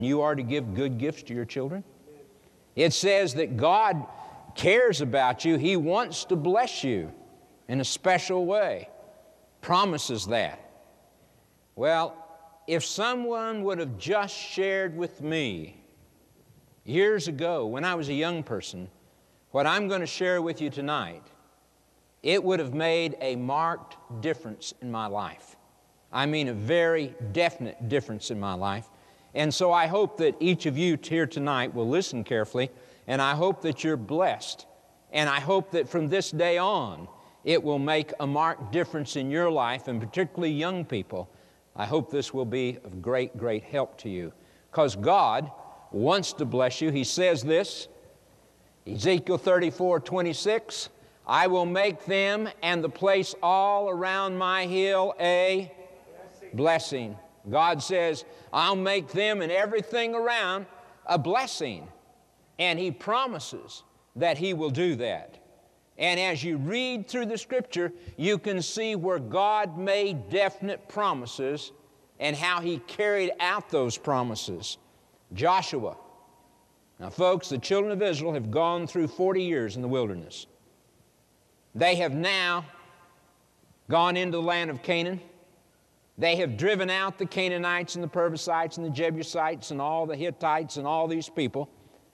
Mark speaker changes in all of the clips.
Speaker 1: You are to give good gifts to your children. It says that God cares about you. He wants to bless you in a special way. Promises that. Well, if someone would have just shared with me years ago when I was a young person what I'm going to share with you tonight, it would have made a marked difference in my life. I mean, a very definite difference in my life. And so I hope that each of you here tonight will listen carefully, and I hope that you're blessed. And I hope that from this day on, it will make a marked difference in your life, and particularly young people. I hope this will be of great, great help to you, because God wants to bless you. He says this, Ezekiel 34:26, I will make them and the place all around my hill a blessing. God says, I'll make them and everything around a blessing. And He promises that He will do that. And as you read through the Scripture, you can see where God made definite promises and how He carried out those promises. Joshua. Now, folks, the children of Israel have gone through 40 years in the wilderness. They have now gone into the land of Canaan. They have driven out the Canaanites and the Perizzites and the Jebusites and all the Hittites and all these people.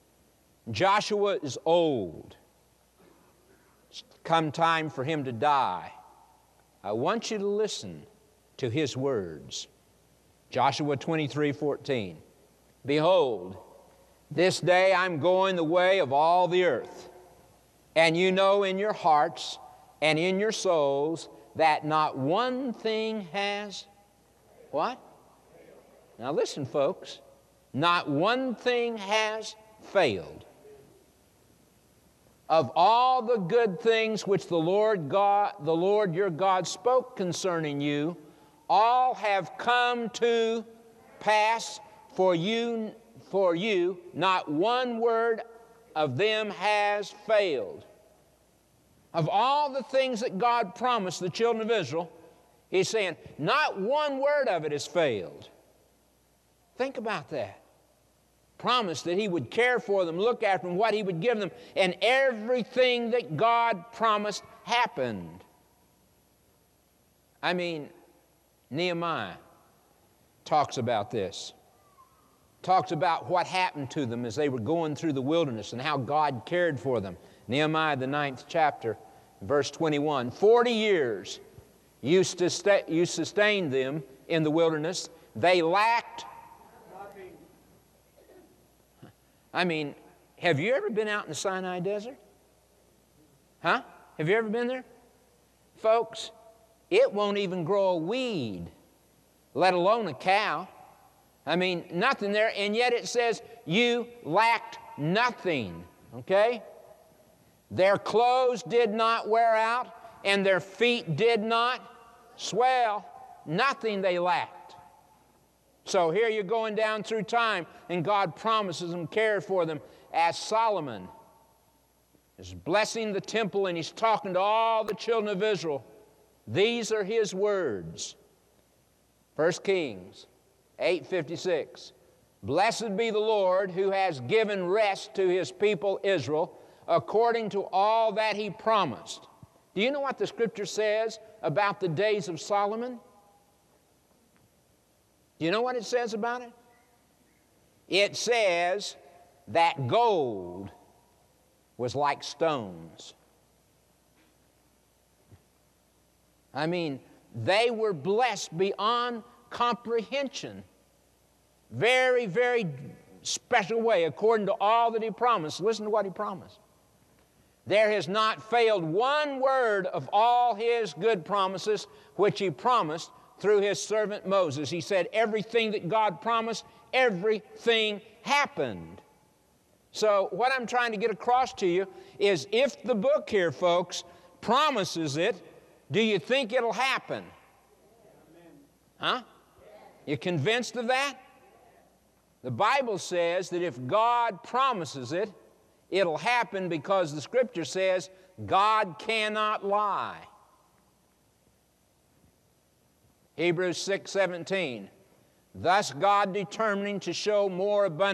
Speaker 1: Joshua is old. It's come time for him to die. I want you to listen to his words. Joshua 23:14. Behold, this day I'm going the way of all the earth, and you know in your hearts and in your souls that not one thing has, what? Now listen, folks, not one thing has failed. Of all the good things which the Lord your God spoke concerning you, all have come to pass for you, not one word of them has failed. Of all the things that God promised the children of Israel, He's saying, not one word of it has failed. Think about that. Promised that He would care for them, look after them, what He would give them, and everything that God promised happened. I mean, Nehemiah talks about this. Talks about what happened to them as they were going through the wilderness and how God cared for them. Nehemiah, the 9th chapter, verse 21. 40 years you sustained them in the wilderness. They lacked nothing. I mean, have you ever been out in the Sinai Desert? Huh? Have you ever been there? Folks, it won't even grow a weed, let alone a cow. I mean, nothing there, and yet it says you lacked nothing, okay? Their clothes did not wear out, and their feet did not swell. Nothing they lacked. So here you're going down through time, and God promises them, cares for them, as Solomon is blessing the temple, and he's talking to all the children of Israel. These are his words. 1 Kings 8:56. Blessed be the Lord who has given rest to His people Israel according to all that He promised. Do you know what the Scripture says about the days of Solomon? Do you know what it says about it? It says that gold was like stones. I mean, they were blessed beyond comprehension. Very, very special way, according to all that He promised. Listen to what He promised. There has not failed one word of all His good promises which He promised through His servant Moses. He said everything that God promised, everything happened. So what I'm trying to get across to you is if the book here, folks, promises it, do you think it'll happen? Huh? You convinced of that? The Bible says that if God promises it, it'll happen because the Scripture says God cannot lie. Hebrews 6:17. Thus God determining to show more abundant